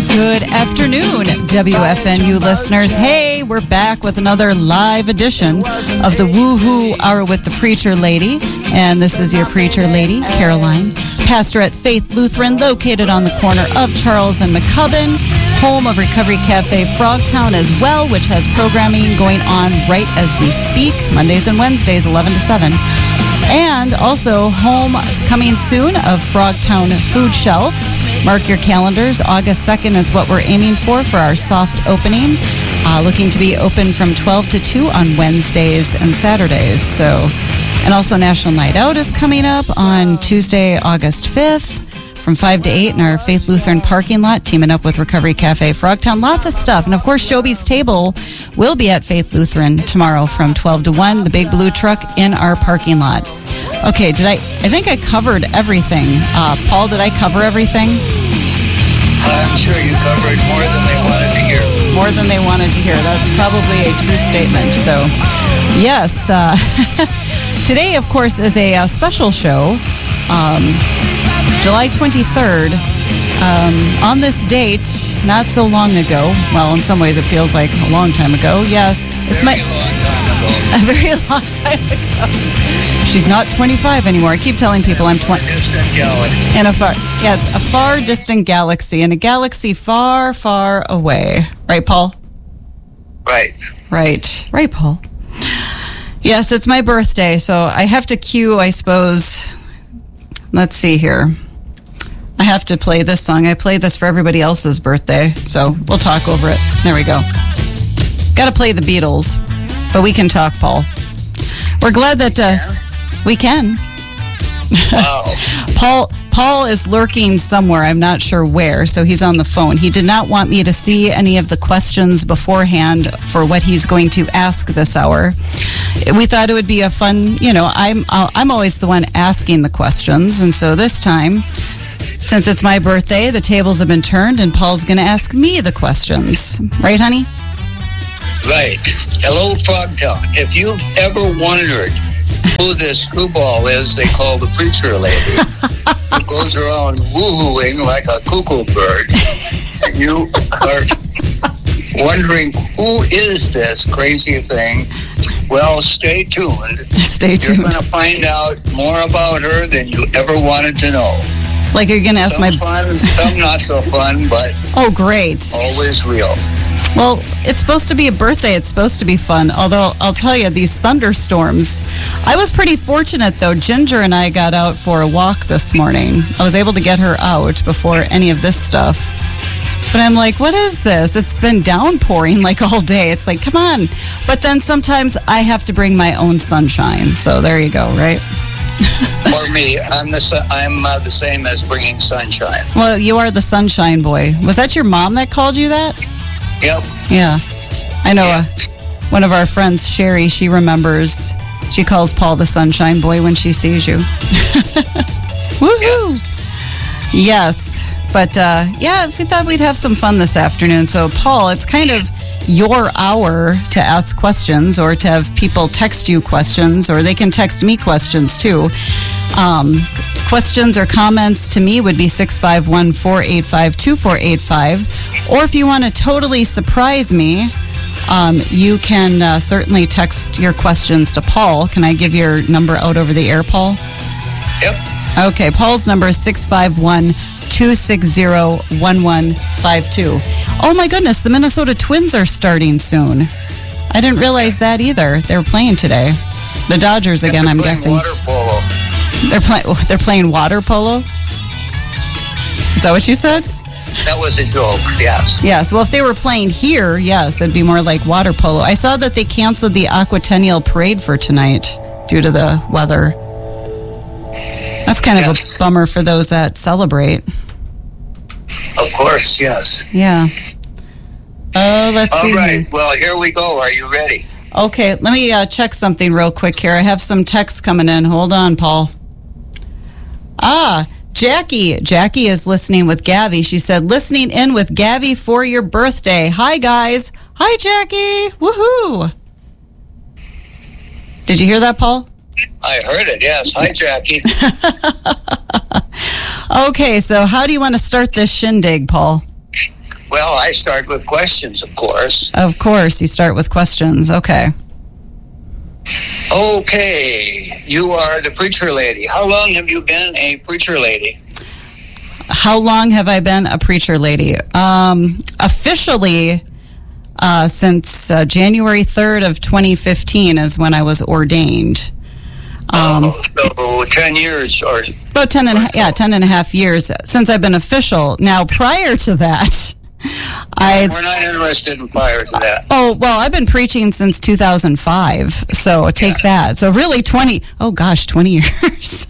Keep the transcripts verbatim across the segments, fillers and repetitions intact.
Good afternoon, W F N U listeners. Hey, we're back with another live edition of the Woohoo Hour with the Preacher Lady. And this is your Preacher Lady, Caroline, pastor at Faith Lutheran, located on the corner of Charles and McCubbin, home of Recovery Cafe Frogtown as well, which has programming going on right as we speak, Mondays and Wednesdays, eleven to seven. And also home coming soon of Frogtown Food Shelf. Mark your calendars. August second is what we're aiming for for our soft opening. Uh, looking to be open from twelve to two on Wednesdays and Saturdays. So, and also National Night Out is coming up on Tuesday, August fifth. From five to eight in our Faith Lutheran parking lot, teaming up with Recovery Cafe Frogtown. Lots of stuff. And of course, Shobi's Table will be at Faith Lutheran tomorrow from twelve to one, the big blue truck in our parking lot. Okay, did I, I think I covered everything. Uh, Paul, did I cover everything? I'm sure you covered more than they wanted to hear. More than they wanted to hear. That's probably a true statement. So, yes. Uh, today, of course, is a, a special show. Um, July twenty-third, um, on this date, not so long ago, well, in some ways it feels like a long time ago, yes, it's very my, long time ago. a very long time ago. She's not twenty-five anymore. I keep telling people I'm twenty. Distant galaxy. In a far, yeah, it's a far distant galaxy, in a galaxy far, far away. Right, Paul? Right. Right, right, Paul. Yes, it's my birthday, so I have to cue, I suppose. Let's see here. I have to play this song. I play this for everybody else's birthday, so we'll talk over it. There we go. Got to play the Beatles, but we can talk, Paul. We're glad that uh, we can. Wow. Paul Paul is lurking somewhere. I'm not sure where, so he's on the phone. He did not want me to see any of the questions beforehand for what he's going to ask this hour. We thought it would be a fun, you know, I'm I'm always the one asking the questions, and so this time, since it's my birthday, the tables have been turned, and Paul's going to ask me the questions. Right, honey? Right. Hello, Frogtown. If you've ever wondered who this screwball is they call the Preacher Lady, who goes around woo-hooing like a cuckoo bird, you are wondering who is this crazy thing, well, stay tuned. Stay tuned. You're going to find out more about her than you ever wanted to know. Like, you're going to ask Some my... fun, some not so fun, but Oh, great. always real. Well, it's supposed to be a birthday. It's supposed to be fun. Although, I'll tell you, these thunderstorms. I was pretty fortunate, though. Ginger and I got out for a walk this morning. I was able to get her out before any of this stuff. But I'm like, what is this? It's been downpouring like all day. It's like, come on. But then sometimes I have to bring my own sunshine. So there you go, right? For me, I'm the su- I'm uh, the same as bringing sunshine. Well, you are the sunshine boy. Was that your mom that called you that? Yep. Yeah. I know uh, one of our friends, Sherry, she remembers. She calls Paul the sunshine boy when she sees you. Woohoo! Yes. Yes. But, uh, yeah, we thought we'd have some fun this afternoon. So, Paul, it's kind of your hour to ask questions or to have people text you questions, or they can text me questions, too. Um, questions or comments to me would be six five one, four eight five, two four eight five. Or if you want to totally surprise me, um, you can uh, certainly text your questions to Paul. Can I give your number out over the air, Paul? Yep. Okay, Paul's number is six five one, two six zero, one one five two. Oh my goodness, the Minnesota Twins are starting soon. I didn't realize that either. They were playing today. The Dodgers again, They're I'm playing guessing. Water polo. They're playing they're playing water polo? Is that what you said? That was a joke, yes. Yes. Well, if they were playing here, yes, it'd be more like water polo. I saw that they canceled the Aquatennial Parade for tonight due to the weather. That's kind Yes. of a bummer for those that celebrate. Of course, yes. Yeah. Oh, let's All see. right, here. well, here we go. Are you ready? Okay, let me uh, check something real quick here. I have some texts coming in. Hold on, Paul. Ah, Jackie. Jackie is listening with Gabby. She said, listening in with Gabby for your birthday. Hi, guys. Hi, Jackie. Woohoo. Did you hear that, Paul? I heard it, yes. Hi, Jackie. Okay, so how do you want to start this shindig, Paul? Well, I start with questions, of course. Of course, you start with questions. Okay. Okay, you are the preacher lady. How long have you been a preacher lady? How long have I been a preacher lady? Um, officially, uh, since uh, January third of twenty fifteen is when I was ordained. Um, oh, so ten years or about ten and a, yeah, ten and a half years since I've been official. Now, prior to that, I we're not interested in prior to that. Oh, well, I've been preaching since two thousand five, so take yeah. that. So really twenty, oh gosh, twenty years.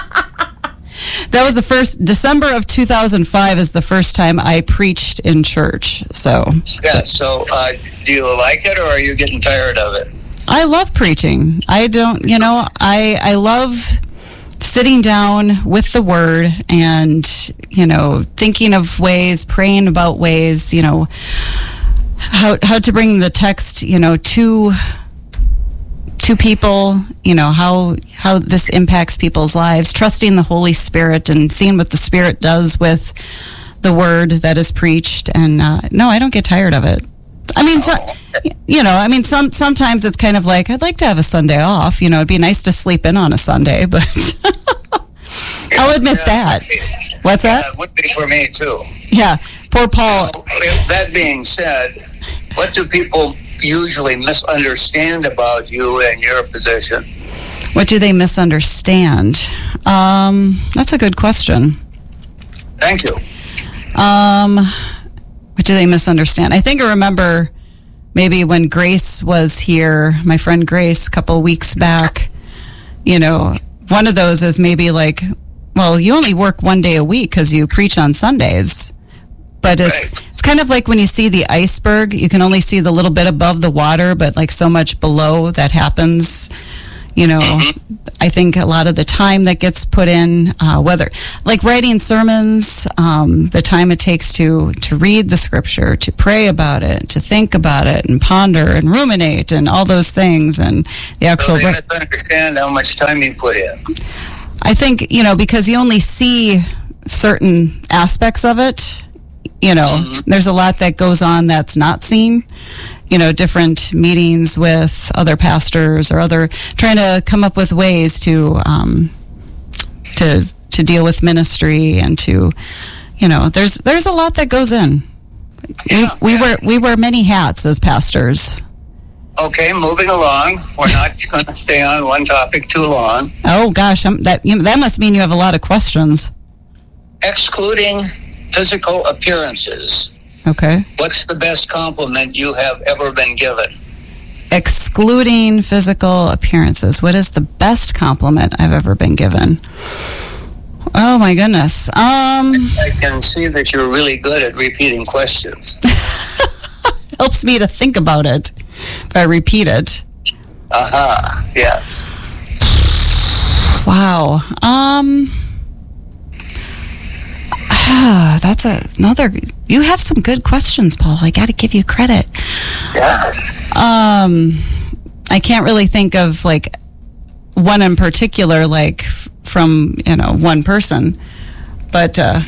That was the first, December of two thousand five is the first time I preached in church, so. Yeah, so uh, do you like it or are you getting tired of it? I love preaching. I don't, you know, I I love sitting down with the word and, you know, thinking of ways, praying about ways, you know, how how to bring the text, you know, to to people, you know, how how this impacts people's lives, trusting the Holy Spirit and seeing what the Spirit does with the word that is preached. And uh, no, I don't get tired of it. I mean, so, you know, I mean, some sometimes it's kind of like, I'd like to have a Sunday off. You know, it'd be nice to sleep in on a Sunday, but I'll admit yeah, that. What's that? That would be for me, too. Yeah, poor Paul. So, that being said, what do people usually misunderstand about you and your position? What do they misunderstand? Um, that's a good question. Thank you. Um, what do they misunderstand? I think I remember maybe when Grace was here, my friend Grace, a couple of weeks back, you know, one of those is maybe like, well, you only work one day a week because you preach on Sundays. But it's right. It's kind of like when you see the iceberg, you can only see the little bit above the water, but like so much below that happens. You know, mm-hmm. I think a lot of the time that gets put in, uh, whether like writing sermons, um, the time it takes to to read the scripture, to pray about it, to think about it, and ponder and ruminate, and all those things, and the actual. So they misunderstand how much time you put in. I think, you know, because you only see certain aspects of it. You know, mm-hmm. there's a lot that goes on that's not seen. You know, different meetings with other pastors or other trying to come up with ways to um, to to deal with ministry and to, you know, there's there's a lot that goes in. Yeah, we we yeah. wear we wear many hats as pastors. Okay, moving along. We're not going to stay on one topic too long. Oh gosh, I'm, that you know, that must mean you have a lot of questions. Excluding physical appearances. Okay. What's the best compliment you have ever been given? Excluding physical appearances. What is the best compliment I've ever been given? Oh my goodness. Um, I can see that you're really good at repeating questions. Helps me to think about it if I repeat it. Uh-huh. Yes. Wow. Um... That's a, another. You have some good questions, Paul. I got to give you credit. Yes. Um, I can't really think of like one in particular, like f- from you know one person, but uh,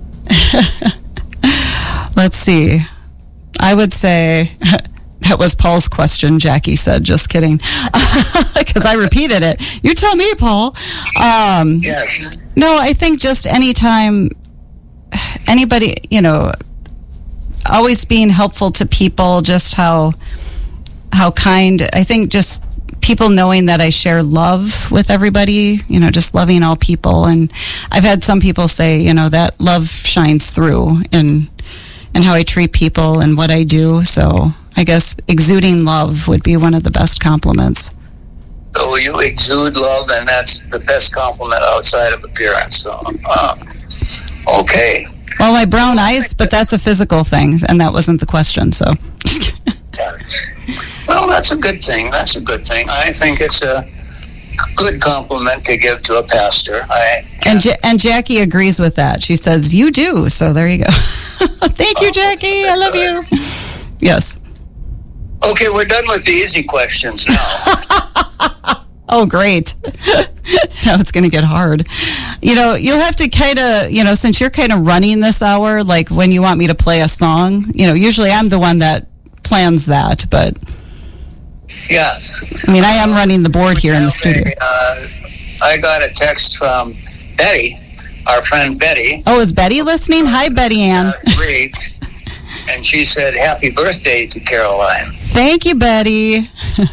let's see. I would say that was Paul's question. Jackie said, "Just kidding," because I repeated it. You tell me, Paul. Um, yes. No, I think just anytime. Anybody, you know, always being helpful to people, just how how kind. I think just people knowing that I share love with everybody, you know, just loving all people. And I've had some people say, you know, that love shines through in in how I treat people and what I do. So I guess exuding love would be one of the best compliments. So you exude love, and that's the best compliment outside of appearance. So, uh, okay. Well, my brown eyes, but that's a physical thing, and that wasn't the question, so. Yes. Well, that's a good thing. That's a good thing. I think it's a good compliment to give to a pastor. I and ja- and Jackie agrees with that. She says, you do, so there you go. Thank you, Jackie. I love you. Yes. Okay, we're done with the easy questions now. Oh, great. Now it's going to get hard. You know, you'll have to kind of, you know, since you're kind of running this hour, like when you want me to play a song, you know, usually I'm the one that plans that, but. Yes. I mean, I am running the board here in the studio. Uh, I got a text from Betty, our friend Betty. Oh, is Betty listening? Hi, Betty Ann. Great. And she said, happy birthday to Caroline. Thank you, Betty.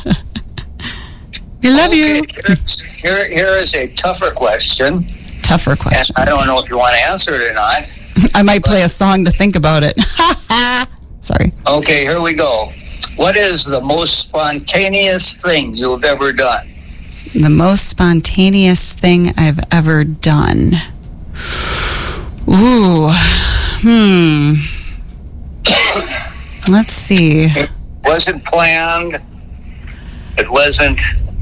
We love okay, you. Here, here is a tougher question. Tougher question. And I don't know if you want to answer it or not. I might play a song to think about it. Sorry. Okay, here we go. What is the most spontaneous thing you've ever done? The most spontaneous thing I've ever done. Ooh. Hmm. Let's see. It wasn't planned. It wasn't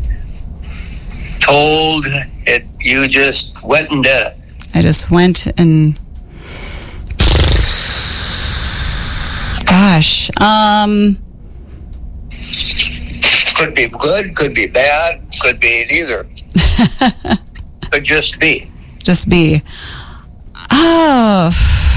told. It. You just went and did it. I just went and... Gosh. Um... Could be good, could be bad, could be neither. Could just be. Just be. Oh,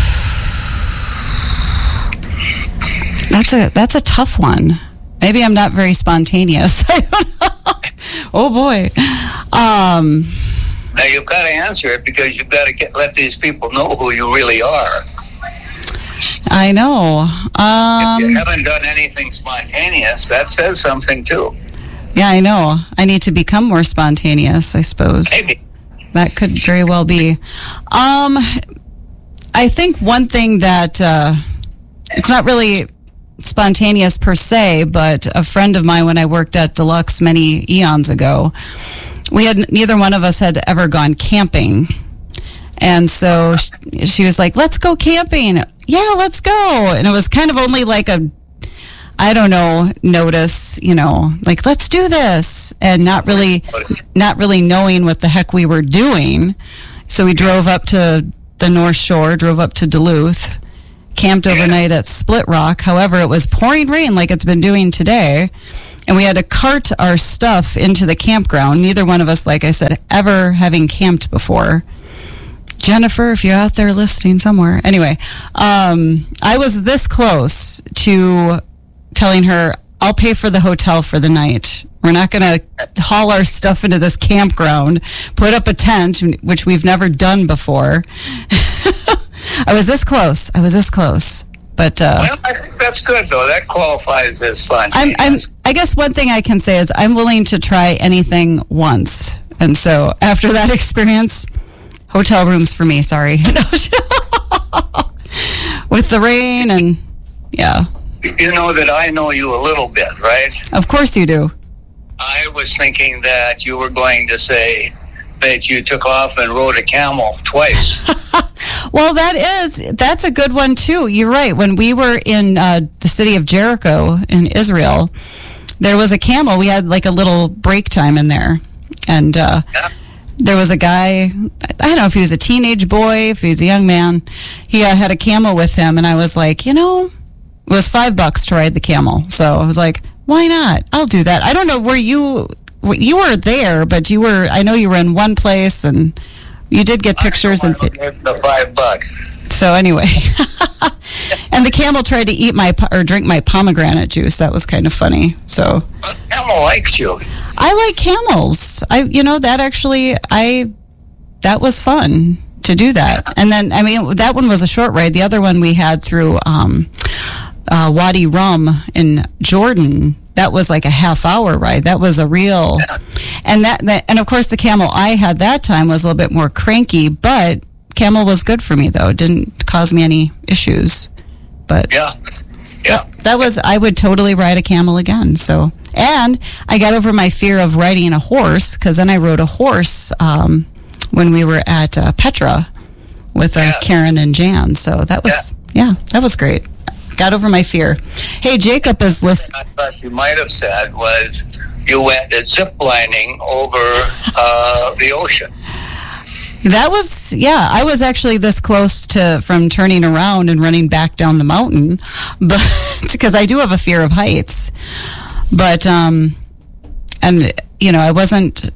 that's a that's a tough one. Maybe I'm not very spontaneous. I don't know. Oh boy. Um, now you've got to answer it because you've got to get, let these people know who you really are. I know. Um, if you haven't done anything spontaneous, that says something too. Yeah, I know. I need to become more spontaneous, I suppose. Maybe. That could very well be. Um, I think one thing that, uh, it's not really spontaneous per se, but a friend of mine when I worked at Deluxe many eons ago, we had, neither one of us had ever gone camping. And so she, she was like, let's go camping. Yeah, let's go. And it was kind of only like a, I don't know, notice, you know, like, let's do this. And not really, not really knowing what the heck we were doing. So we drove up to the North Shore, drove up to Duluth, camped overnight at Split Rock. However, it was pouring rain like it's been doing today. And we had to cart our stuff into the campground. Neither one of us, like I said, ever having camped before. Jennifer, if you're out there listening somewhere. Anyway, um, I was this close to telling her, I'll pay for the hotel for the night. We're not going to haul our stuff into this campground, put up a tent, which we've never done before. I was this close. I was this close. But uh, well, I think that's good, though. That qualifies as fun. I'm, I'm, I guess one thing I can say is I'm willing to try anything once. And so after that experience, hotel rooms for me, sorry. With the rain and, yeah. You know that I know you a little bit, right? Of course you do. I was thinking that you were going to say that you took off and rode a camel twice. Well, that is, that's a good one, too. You're right. When we were in uh, the city of Jericho in Israel, there was a camel. We had like a little break time in there. And uh, yeah. There was a guy, I don't know if he was a teenage boy, if he was a young man. He uh, had a camel with him. And I was like, you know, it was five bucks to ride the camel. So I was like, why not? I'll do that. I don't know where you, you were there, but you were, I know you were in one place and you did get pictures. And the five bucks. So anyway, and the camel tried to eat my, or drink my pomegranate juice. That was kind of funny. So. The camel likes you. I like camels. I, you know, that actually, I, that was fun to do that. And then, I mean, that one was a short ride. The other one we had through, um, Uh, Wadi Rum in Jordan, that was like a half hour ride. That was a real, and that, that, and of course the camel I had that time was a little bit more cranky, but camel was good for me though. It didn't cause me any issues, but yeah, yeah, that, that was, I would totally ride a camel again. So, and I got over my fear of riding a horse because then I rode a horse, um, when we were at uh, Petra with uh, yeah. Karen and Jan. So that was, yeah. yeah, that was great. Got over my fear. Hey, Jacob is listening. I thought you might have said was you went zip lining over uh, the ocean. That was, yeah, I was actually this close to from turning around and running back down the mountain, but because I do have a fear of heights. But, um, and, you know, I wasn't,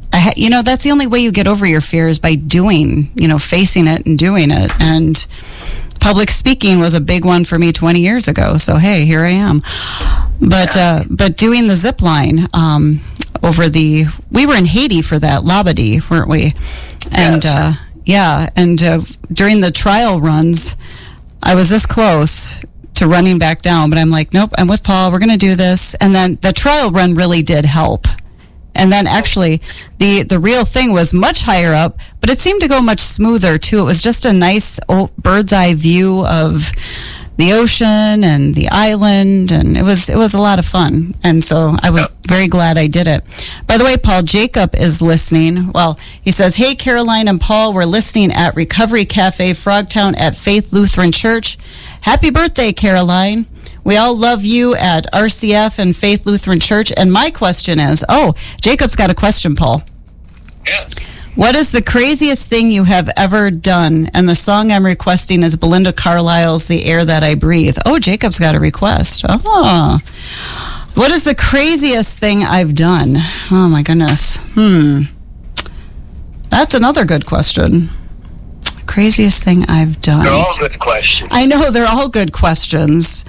I ha- you know, that's the only way you get over your fears, by doing, you know, facing it and doing it. And public speaking was a big one for me twenty years ago. So, hey, here I am. But, uh, but doing the zip line, um, over the, we were in Haiti for that, Labadee, weren't we? And, Yes. uh, yeah. And, uh, during the trial runs, I was this close to running back down, but I'm like, nope, I'm with Paul. We're going to do this. And then the trial run really did help. And then actually the, the real thing was much higher up, but it seemed to go much smoother too. It was just a nice oh, bird's eye view of the ocean and the island. And it was, it was a lot of fun. And so I was very glad I did it. By the way, Paul, Jacob is listening. Well, he says, hey, Caroline and Paul, we're listening at Recovery Cafe, Frogtown at Faith Lutheran Church. Happy birthday, Caroline. We all love you at R C F and Faith Lutheran Church. And my question is, oh, Jacob's got a question, Paul. Yes. What is the craziest thing you have ever done? And the song I'm requesting is Belinda Carlisle's The Air That I Breathe. Oh, Jacob's got a request. Oh. What is the craziest thing I've done? Oh, my goodness. Hmm. That's another good question. Craziest thing I've done. They're all good questions. I know, they're all good questions.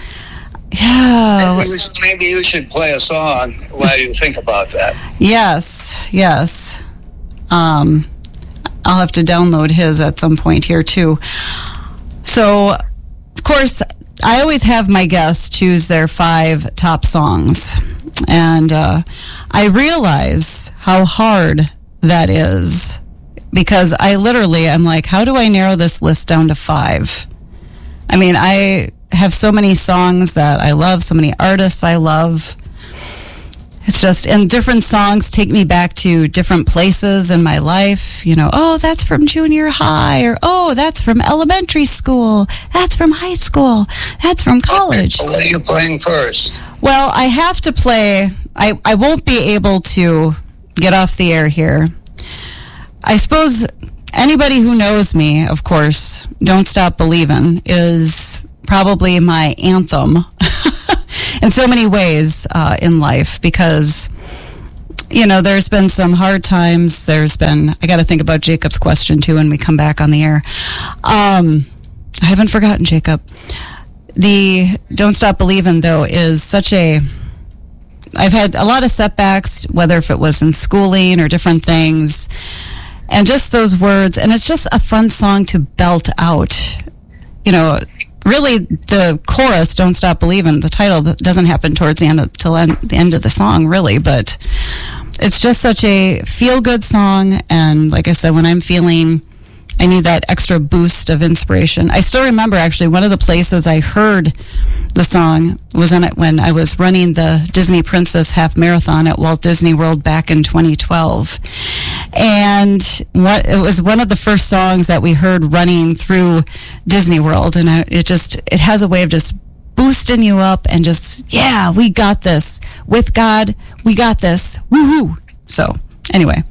Yeah. Maybe you, should, maybe you should play a song while you think about that. Yes, yes. Um, I'll have to download his at some point here, too. So, of course, I always have my guests choose their five top songs. And uh, I realize how hard that is, because I literally am like, how do I narrow this list down to five? I mean, I have so many songs that I love, so many artists I love. It's just, and different songs take me back to different places in my life. You know, oh, that's from junior high, or oh, that's from elementary school, that's from high school, that's from college. Okay, what are you playing first? Well, I have to play, I, I won't be able to get off the air here. I suppose anybody who knows me, of course, Don't Stop Believin' is probably my anthem in so many ways uh, in life, because, you know, there's been some hard times. There's been, I got to think about Jacob's question too when we come back on the air. Um, I haven't forgotten, Jacob. The Don't Stop Believin', though, is such a, I've had a lot of setbacks, whether if it was in schooling or different things. And just those words, and it's just a fun song to belt out. You know, really the chorus, Don't Stop Believin', the title doesn't happen towards the end of, till end, the end of the song, really, but it's just such a feel-good song. And like I said, when I'm feeling I need that extra boost of inspiration. I still remember, actually, one of the places I heard the song was in it when I was running the Disney Princess Half Marathon at Walt Disney World back in twenty twelve. And what it was one of the first songs that we heard running through Disney World. And I, it just, it has a way of just boosting you up and just, yeah, we got this. With God, we got this. Woohoo! So, anyway.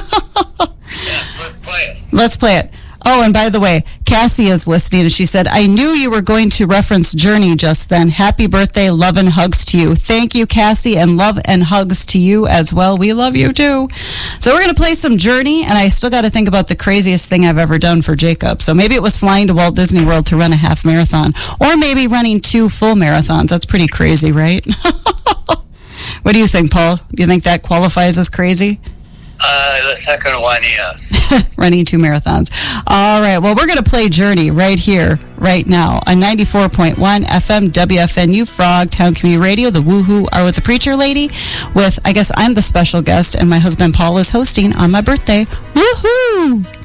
Yes, let's play it. Let's play it. Oh, and by the way, Cassie is listening, and she said, I knew you were going to reference Journey just then. Happy birthday, love and hugs to you. Thank you, Cassie, and love and hugs to you as well. We love you, too. So we're going to play some Journey, and I still got to think about the craziest thing I've ever done for Jacob. So maybe it was flying to Walt Disney World to run a half marathon, or maybe running two full marathons. That's pretty crazy, right? What do you think, Paul? Do you think that qualifies as crazy? Uh, the second one, yes. Running two marathons. All right. Well, we're going to play Journey right here, right now on ninety-four point one F M W F N U Frogtown Community Radio. The Woohoo are with the Preacher Lady. With, I guess I'm the special guest, and my husband Paul is hosting on my birthday. Woohoo!